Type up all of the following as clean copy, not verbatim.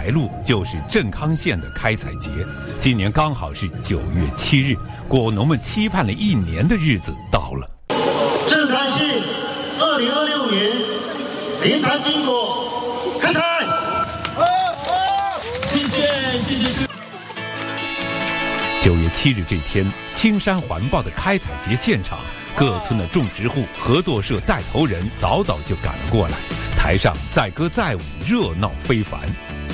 白露就是镇康县的开采节，今年刚好是9月7日，果农们期盼了1年的日子到了。 镇康县2026年林产金果开采。谢谢。 9月7日这天，青山环抱的开采节现场，各村的种植户、合作社带头人早早就赶了过来，台上载歌载舞，热闹非凡。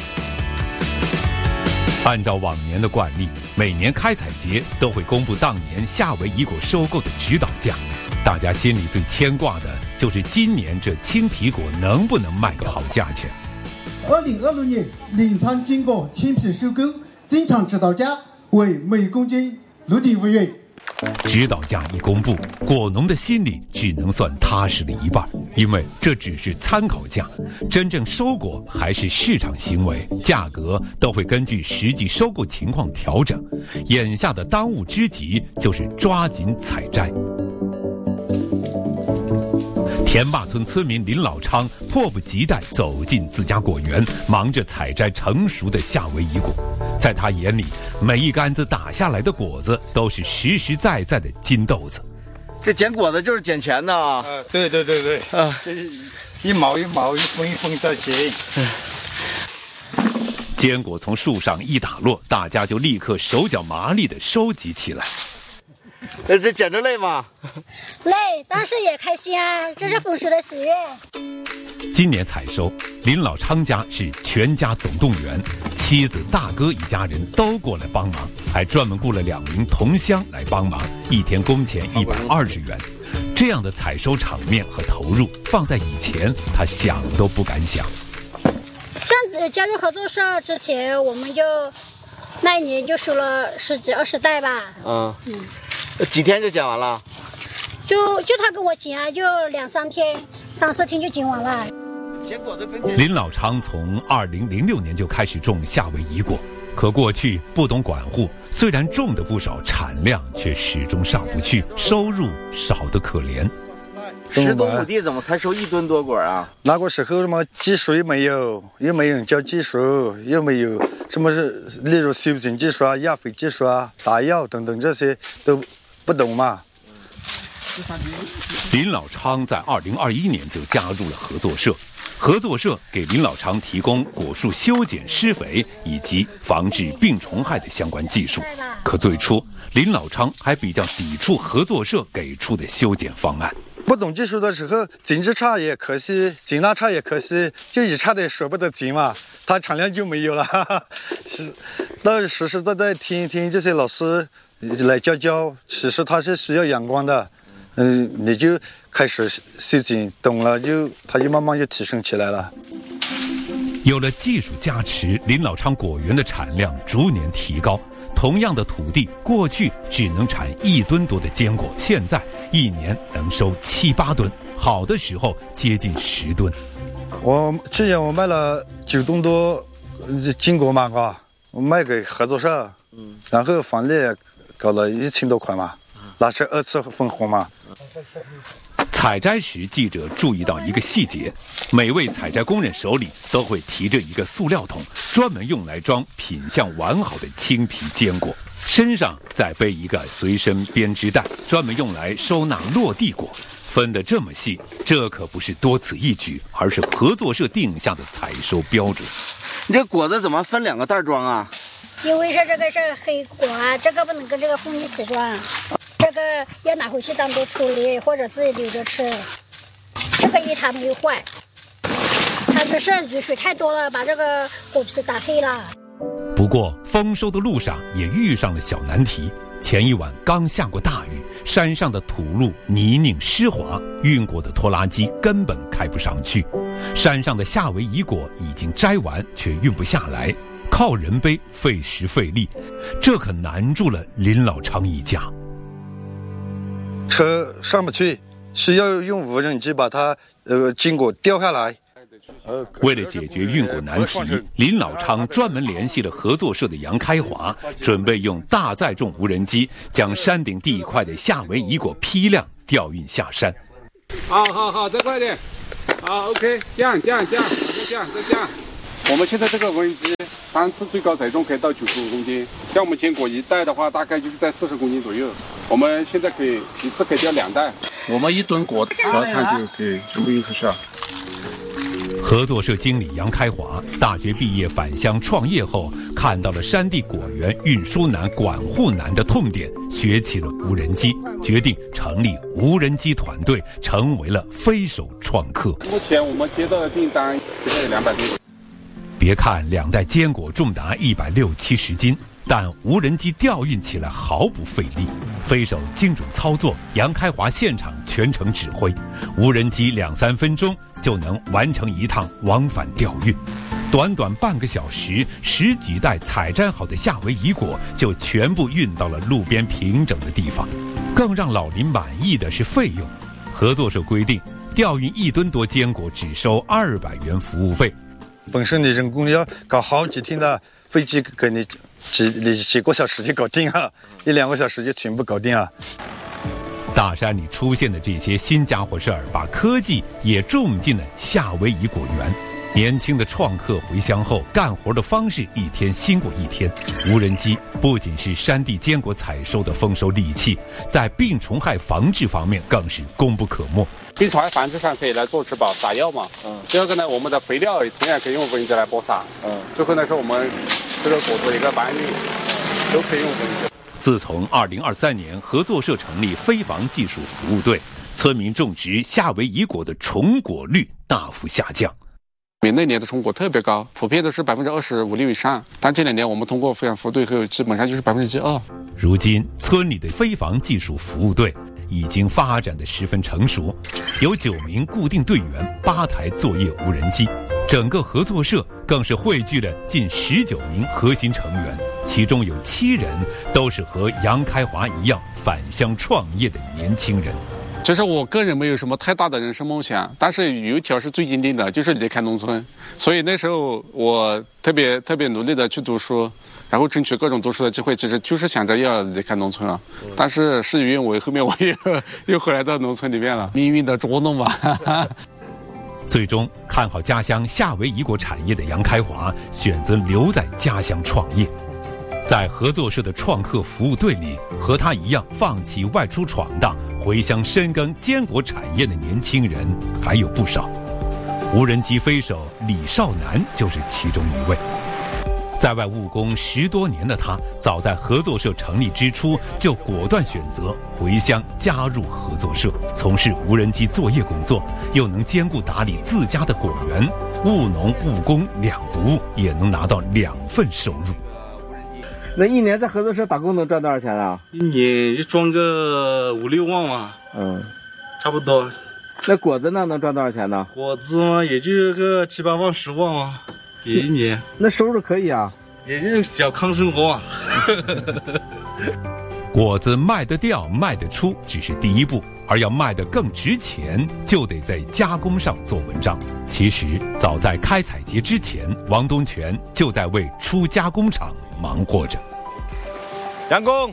按照往年的惯例，每年开采节都会公布当年夏威夷果收购的指导价，大家心里最牵挂的就是今年这青皮果能不能卖个好价钱。 2026年林产金果青皮收购进场指导价为每公斤6.5元。 指导价一公布，果农的心里只能算踏实了一半，因为这只是参考价，真正收果还是市场行为，价格都会根据实际收购情况调整。眼下的当务之急就是抓紧采摘。田坝村村民林老昌迫不及待走进自家果园，忙着采摘成熟的夏威夷果。在他眼里，每一竿子打下来的果子都是实实在在的金豆子。 这捡果子就是捡钱的啊！ 对，这一毛一毛、一分一分的捡。 坚果从树上一打落，大家就立刻手脚麻利地收集起来。 这捡着累吗？ 累，但是也开心啊，这是丰收的喜悦。 今年采收，林老昌家是全家总动员，妻子、大哥一家人都过来帮忙，还专门雇了2名同乡来帮忙，一天工钱120元。这样的采收场面和投入，放在以前他想都不敢想。 上次加入合作社之前，我们就那一年就收了10几20袋吧。 几天就捡完了？ 就他给我捡啊，就2、3天、3、4天就捡完了。 林老昌从2006年就开始种夏威夷果，可过去不懂管护，虽然种的不少，产量却始终上不去，收入少得可怜。 10多亩地怎么才收1吨多果啊？ 那个时候什么技术也没有，又没人教技术，又没有什么是例如修剪技术啊、压肥技术啊、打药等等这些都不懂嘛。 林老昌在2021年就加入了合作社，合作社给林老昌提供果树修剪、施肥以及防治病虫害的相关技术。可最初，林老昌还比较抵触合作社给出的修剪方案。 不懂技术的时候，剪枝差也可惜，剪那差也可惜，就一差的舍不得剪嘛，它产量就没有了。那实实在在听一听这些老师来教，其实它是需要阳光的。你就开始修剪，懂了它就慢慢就提升起来了。 有了技术加持，林老昌果园的产量逐年提高。同样的土地，过去只能产1吨多的坚果，现在1年能收7、8吨，好的时候接近10吨。 去年我卖了9吨多坚果嘛，我卖给合作社，然后房利搞了1000多块嘛，那是2次分红嘛。 采摘时，记者注意到一个细节，每位采摘工人手里都会提着一个塑料桶，专门用来装品相完好的青皮坚果，身上再背一个随身编织袋，专门用来收纳落地果。分得这么细，这可不是多此一举，而是合作社定下的采收标准。 你这果子怎么分2个袋装啊？ 因为是这个是黑果啊，这个不能跟这个混一起装，这个要拿回去单独处理，或者自己留着吃。这个它没有坏，它只是雨水太多了，把这个果皮打黑了。 不过丰收的路上也遇上了小难题。前一晚刚下过大雨，山上的土路泥泞湿滑，运果的拖拉机根本开不上去。山上的夏威夷果已经摘完，却运不下来，靠人背，费时费力，这可难住了林老昌一家。 车上不去，需要用无人机把它坚果吊下来。 为了解决运果难题，林老昌专门联系了合作社的杨开华，准备用大载重无人机将山顶地块的夏威夷果批量调运下山。 好，再快点。好 ，OK， 降，再降。 我们现在这个无人机单次最高载重可以到95公斤，像我们坚果一袋的话，大概就是在40公斤左右。我们现在可以一次可以吊2袋，我们1吨果12趟就可以全部运出去了。 合作社经理杨开华大学毕业返乡创业后，看到了山地果园运输难、管护难的痛点，学起了无人机，决定成立无人机团队，成为了飞手创客。 目前我们接到的订单大概有200多个。 别看2袋坚果重达160-170斤，但无人机调运起来毫不费力。飞手精准操作，杨开华现场全程指挥，无人机2-3分钟就能完成一趟往返调运。短短半个小时，10几袋采摘好的夏威夷果就全部运到了路边平整的地方。更让老林满意的是费用，合作社规定，调运1吨多坚果只收200元服务费。 本身你人工要搞好几天的飞机，给你几个小时就搞定啊，1-2个小时就全部搞定啊。 大山里出现的这些新家伙事儿，把科技也种进了夏威夷果园。年轻的创客回乡后，干活的方式一天新过一天。无人机不仅是山地坚果采收的丰收利器，在病虫害防治方面更是功不可没。 病虫害繁殖上可以来做植保撒药嘛。第二个呢，我们的肥料同样可以用无人机来播撒。最后呢是我们这个果子一个搬运，都可以用无人机。 自从2023年合作社成立飞防技术服务队，村民种植夏威夷果的重果率大幅下降。 那年的重果特别高，普遍都是25%-26%以上，但这2年我们通过飞防服务队后，基本上就是2%。 如今村里的飞防技术服务队已经发展得十分成熟，有9名固定队员，8台作业无人机，整个合作社更是汇聚了近19名核心成员，其中有7人都是和杨开华一样返乡创业的年轻人。 其实我个人没有什么太大的人生梦想，但是有一条是最坚定的，就是离开农村。所以那时候我特别努力的去读书，然后争取各种读书的机会，其实就是想着要离开农村了。但是事与愿违，后面我又回来到农村里面了，命运的捉弄吧。 最终看好家乡夏威夷果产业的杨开华选择留在家乡创业。在合作社的创客服务队里，和他一样放弃外出闯荡，回乡深耕坚果产业的年轻人还有不少。无人机飞手李少南就是其中一位。在外务工10多年的他，早在合作社成立之初就果断选择回乡加入合作社，从事无人机作业工作，又能兼顾打理自家的果园，务农务工两不误，也能拿到2份收入。 那一年在合作社打工能赚多少钱啊？ 一年就赚个5-6万嘛。差不多。 那果子呢，能赚多少钱呢？ 果子嘛，也就个7-8万、10万嘛，也一年。 那收入可以啊， 也就小康生活啊。 果子卖得掉、卖得出只是第一步，而要卖得更值钱，就得在加工上做文章。其实，早在开采节之前，王东泉就在为出加工厂忙活着。 杨总，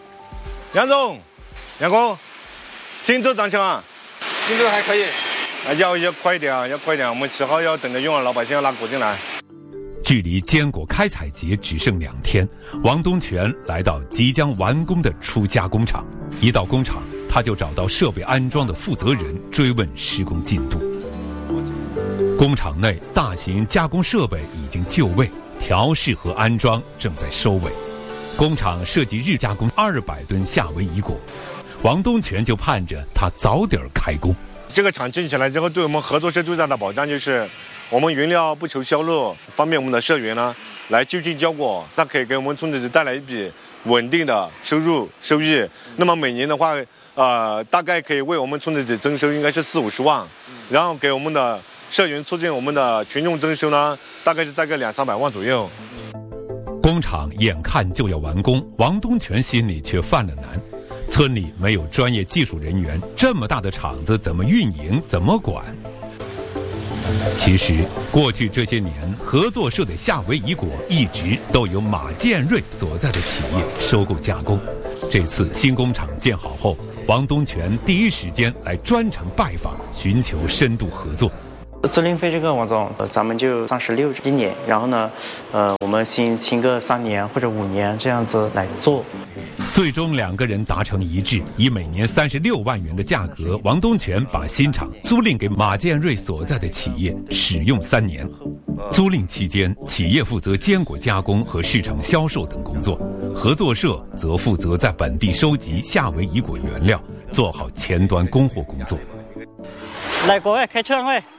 进度怎么样？ 进度还可以。 要快一点啊，要快一点！我们7号要等着用，老百姓要拿果进来。 距离坚果开采节只剩2天，王东泉来到即将完工的出加工厂。一到工厂，他就找到设备安装的负责人，追问施工进度。工厂内大型加工设备已经就位，调试和安装正在收尾。工厂设计日加工200吨夏威夷果，王东泉就盼着他早点开工。 这个厂建起来之后，对我们合作社最大的保障就是我们原料不愁销路，方便我们的社员呢来就近交果，它可以给我们村子带来一笔稳定的收益。那么每年的话，大概可以为我们村子增收应该是40-50万，然后给我们的社员促进我们的群众增收呢，大概是在个200-300万左右。 工厂眼看就要完工，王东泉心里却犯了难。村里没有专业技术人员，这么大的厂子怎么运营，怎么管？其实过去这些年，合作社的夏威夷果一直都由马建瑞所在的企业收购加工。这次新工厂建好后，王东泉第一时间来专程拜访，寻求深度合作。 租赁费这个王总，咱们就36一年，然后呢，我们先签个3年或者5年这样子来做。 最终2个人达成一致，以每年36万元的价格，王东泉把新厂租赁给马建瑞所在的企业，使用3年。租赁期间，企业负责坚果加工和市场销售等工作，合作社则负责在本地收集夏威夷果原料，做好前端供货工作。 来国外开车会。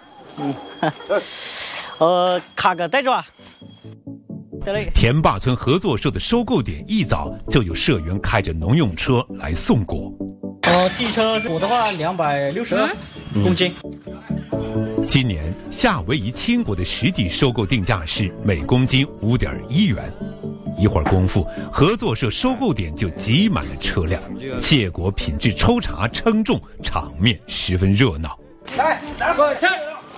卡个带着啊。 田坝村合作社的收购点一早就有社员开着农用车来送果。 地车果的话260公斤。 今年夏威夷青果的实际收购定价是每公斤5.1元。一会儿功夫，合作社收购点就挤满了车辆，谢果品质抽查称重，场面十分热闹。 来，过去。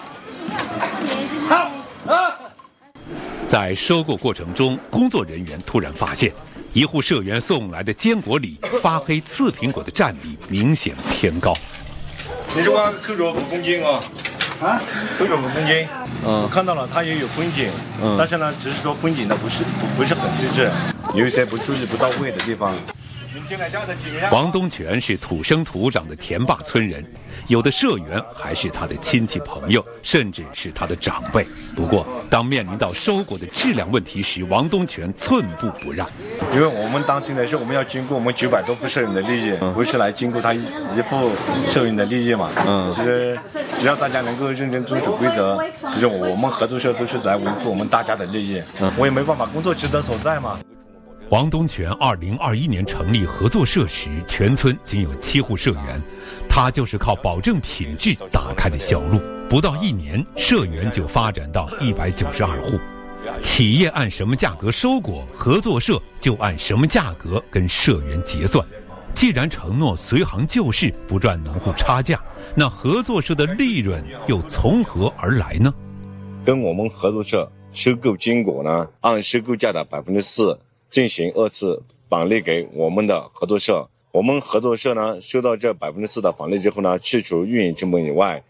好啊！ 在收购过程中，工作人员突然发现，一户社员送来的坚果里发黑刺苹果的占比明显偏高。 你这个扣着5公斤啊？扣着5公斤。我看到了，它也有风景，但是呢，只是说风景呢不是很细致，有一些不注意不到位的地方。 王东泉是土生土长的田坝村人，有的社员还是他的亲戚朋友，甚至是他的长辈。不过，当面临到收果的质量问题时，王东泉寸步不让。 因为我们担心的是，我们要兼顾我们900多户社员的利益，不是来兼顾他一户社员的利益嘛。其实只要大家能够认真遵守规则，其实我们合作社都是来维护我们大家的利益。我也没办法，工作职责所在嘛。 王东泉2021年成立合作社时，全村仅有7户社员，他就是靠保证品质打开的小路。不到1年，社员就发展到192户。企业按什么价格收果，合作社就按什么价格跟社员结算。既然承诺随行就市，不赚农户差价，那合作社的利润又从何而来呢？ 跟我们合作社收购坚果呢，按收购价的4%进行2次返利给我们的合作社。我们合作社呢，收到这4%的返利之后呢，去除运营成本以外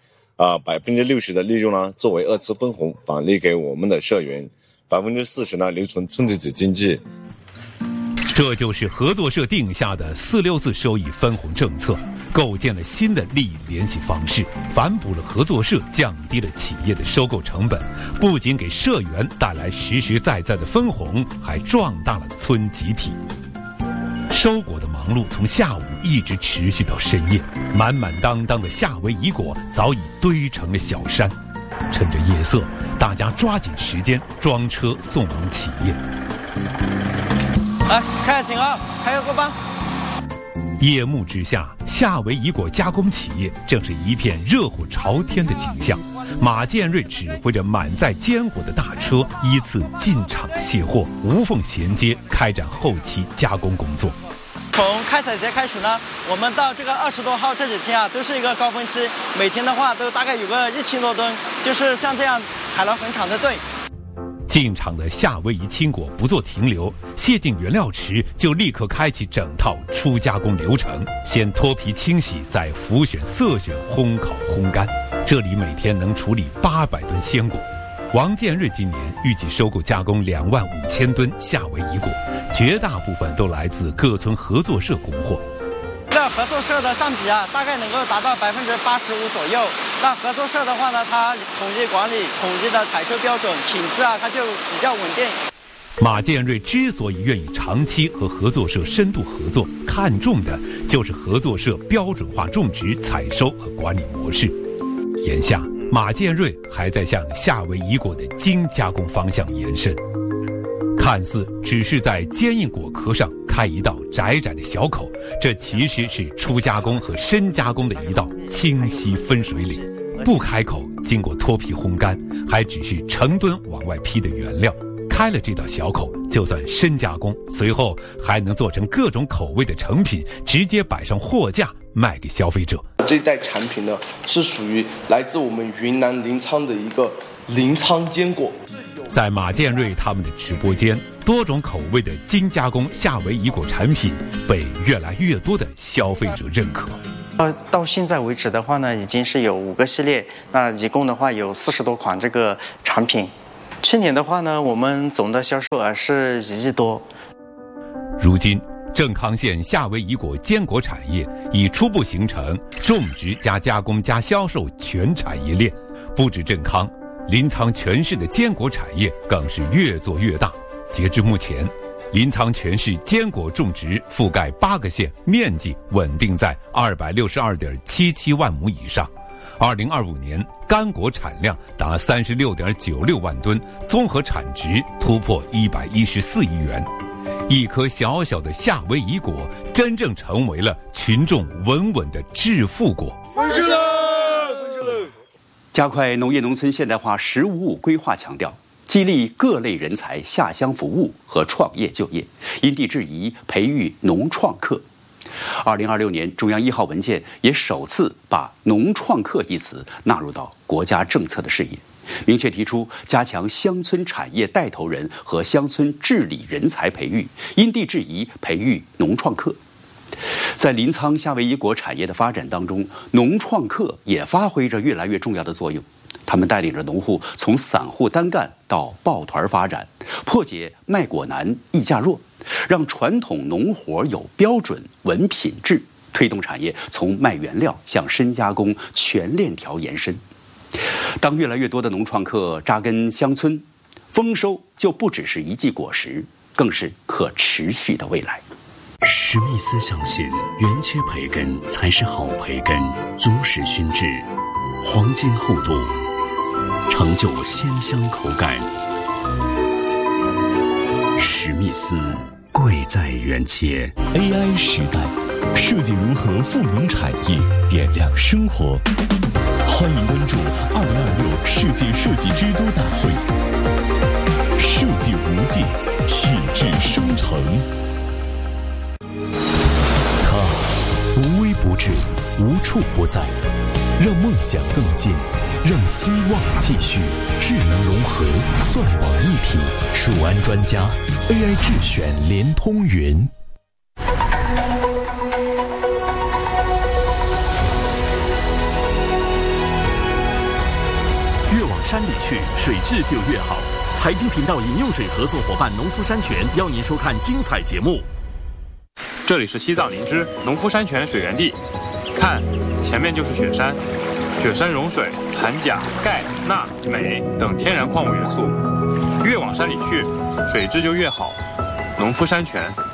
，60%的利润呢，作为2次分红返利给我们的社员，40%呢留存村子子经济。 这就是合作社定下的464收益分红政策，构建了新的利益联系方式，反哺了合作社，降低了企业的收购成本，不仅给社员带来实实在在的分红，还壮大了村集体。收果的忙碌从下午一直持续到深夜，满满当当的夏威夷果早已堆成了小山。趁着夜色，大家抓紧时间装车送往企业。 来，看紧啊，还有个帮。 夜幕之下，夏威夷果加工企业正是一片热火朝天的景象。马建瑞指挥着满载坚果的大车依次进场卸货，无缝衔接开展后期加工工作。 从开采节开始呢，我们到这个20多号这几天啊，都是一个高峰期，每天的话都大概有个1000多吨，就是像这样排了很长的队。 进场的夏威夷青果不做停留，卸进原料池就立刻开启整套初加工流程，先脱皮清洗，再浮选、色选、烘烤、烘干。这里每天能处理800吨鲜果。王建瑞今年预计收购加工25000吨夏威夷果，绝大部分都来自各村合作社供货。 那合作社的占比啊，大概能够达到85%左右。那合作社的话呢，它统一管理、统一的采收标准、品质啊，它就比较稳定。 马建瑞之所以愿意长期和合作社深度合作，看重的就是合作社标准化种植、采收和管理模式。眼下，马建瑞还在向夏威夷果的精加工方向延伸。看似只是在坚硬果壳上开一道窄窄的小口，这其实是初加工和深加工的一道清晰分水岭。不开口，经过脱皮烘干，还只是成吨往外批的原料。开了这道小口，就算深加工，随后还能做成各种口味的成品，直接摆上货架卖给消费者。 这一袋产品呢，是属于来自我们云南临沧的一个临沧坚果。 在马建瑞他们的直播间，多种口味的精加工夏威夷果产品被越来越多的消费者认可。 到现在为止的话呢，已经是有5个系列，那一共的话有40多款这个产品。去年的话呢，我们总的销售额是1亿多。 如今，正康县夏威夷果坚果产业已初步形成种植加加工加销售全产业链。不止正康，临沧全市的坚果产业更是越做越大。截至目前，临沧全市坚果种植覆盖8个县，面积稳定在262.77万亩以上。2025年干果产量达36.96万吨，综合产值突破114亿元。一颗小小的夏威夷果，真正成为了群众稳稳的致富果。 分是了！加快农业农村现代化“十五五”规划强调，激励各类人才下乡服务和创业就业，因地制宜培育农创客。2026年，中央1号文件也首次把“农创客”一词纳入到国家政策的视野，明确提出加强乡村产业带头人和乡村治理人才培育，因地制宜培育农创客。在临沧夏威夷果产业的发展当中，农创客也发挥着越来越重要的作用。他们带领着农户从散户单干到抱团发展，破解卖果难议价弱，让传统农活有标准稳品质，推动产业从卖原料向深加工全链条延伸。当越来越多的农创客扎根乡村，丰收就不只是一季果实，更是可持续的未来。 史密斯相信，原切培根才是好培根，足实熏制，黄金厚度，成就鲜香口感。史密斯，贵在原切。 AI 时代，设计如何赋能产业，点亮生活。欢迎关注2026世界设计之都大会，设计无界，品质生成。无微不至，无处不在，让梦想更近，让希望继续。智能融合，算网一体，数安专家 AI 智选联通云。 越往山里去，水质就越好。财经频道饮用水合作伙伴农夫山泉邀您收看精彩节目。 这里是西藏林芝农夫山泉水源地，看，前面就是雪山，雪山融水，含钾、钙、钠、镁等天然矿物元素。越往山里去，水质就越好。农夫山泉。